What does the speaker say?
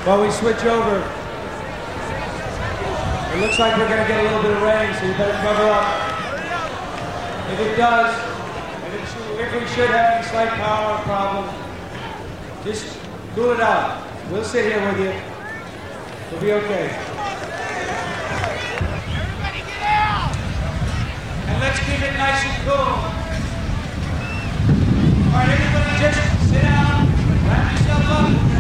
while we switch over. It looks like we're going to get a little bit of rain, so you better cover up. If it does, if we should have any slight power problem, just cool it out. We'll sit here with you. We'll be okay. Everybody get out! And let's keep it nice and cool. All right, everybody just sit down, wrap yourself up.